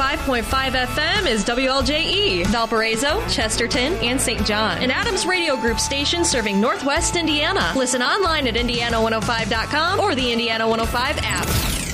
105.5 FM is WLJE, Valparaiso, Chesterton, and St. John. An Adams Radio Group station serving Northwest Indiana. Listen online at Indiana105.com or the Indiana 105 app.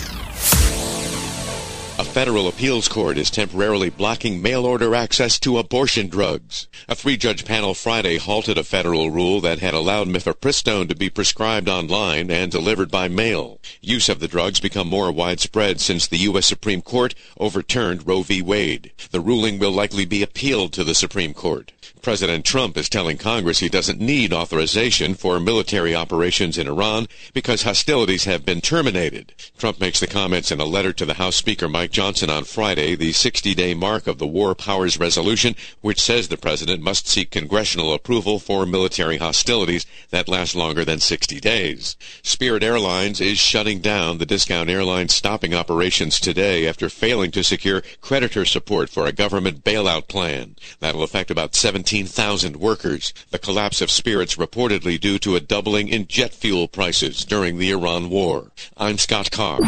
A federal appeals court is temporarily blocking mail-order access to abortion drugs. A 3-judge panel Friday halted a federal rule that had allowed mifepristone to be prescribed online and delivered by mail. Use of the drugs become more widespread since the U.S. Supreme Court overturned Roe v. Wade. The ruling will likely be appealed to the Supreme Court. President Trump is telling Congress he doesn't need authorization for military operations in Iran because hostilities have been terminated. Trump makes the comments in a letter to the House Speaker Mike Johnson on Friday, the 60-day mark of the War Powers Resolution, which says the president must seek congressional approval for military hostilities that last longer than 60 days. Spirit Airlines is shutting down. The discount airline stopping operations today after failing to secure creditor support for a government bailout plan. That will affect about 17,000 workers. The collapse of Spirit's reportedly due to a doubling in jet fuel prices during the Iran war. I'm Scott Carr.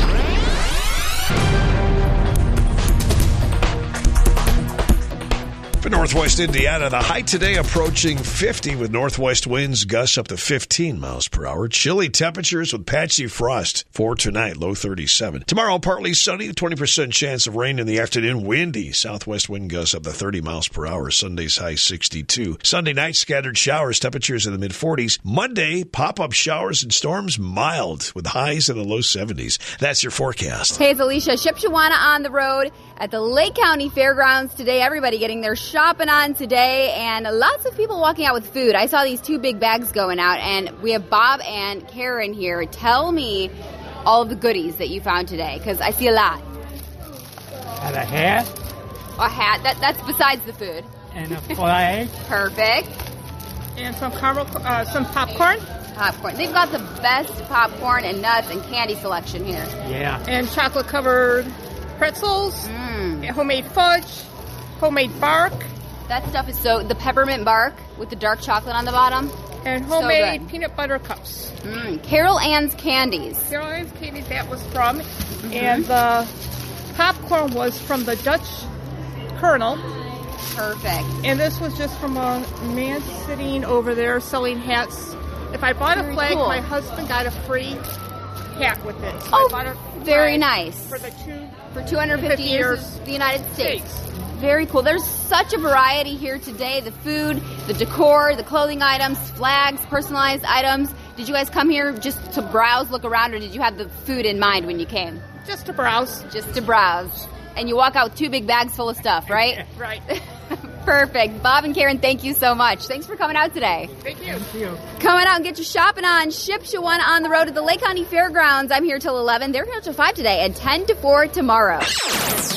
For Northwest Indiana, the high today approaching 50 with northwest winds, gusts up to 15 miles per hour. Chilly temperatures with patchy frost. For tonight, low 37. Tomorrow, partly sunny, 20% chance of rain in the afternoon. Windy, southwest wind gusts up to 30 miles per hour. Sunday's high 62. Sunday night, scattered showers, temperatures in the mid-40s. Monday, pop-up showers and storms, mild with highs in the low 70s. That's your forecast. Hey, it's Alicia. Shipshewana on the road at the Lake County Fairgrounds today. Everybody getting their shopping on today, and lots of people walking out with food. I saw these 2 big bags going out, and we have Bob and Karen here. Tell me all of the goodies that you found today, because I see a lot. And a hat. A hat. That's besides the food. And a flag. Perfect. And some popcorn. Popcorn. They've got the best popcorn and nuts and candy selection here. Yeah. And chocolate-covered pretzels. Homemade fudge. Homemade bark. That stuff is the peppermint bark with the dark chocolate on the bottom. And homemade peanut butter cups. Carol Ann's Candies. Carol Ann's Candies, that was from. And the popcorn was from the Dutch Colonel. Perfect. And this was just from a man sitting over there selling hats. If I bought a flag, cool. My husband got a free hat with it. So I bought a very nice. For 250 years of the United States. Very cool. There's such a variety here today. The food, the decor, the clothing items, flags, personalized items. Did you guys come here just to browse, look around, or did you have the food in mind when you came? Just to browse. Just to browse. And you walk out with 2 big bags full of stuff, right? Right. Perfect. Bob and Karen, thank you so much. Thanks for coming out today. Thank you. Thank you. Coming out and get your shopping on. Shipshewana on the road at the Lake County Fairgrounds. I'm here till 11. They're here till 5 today and 10 to 4 tomorrow.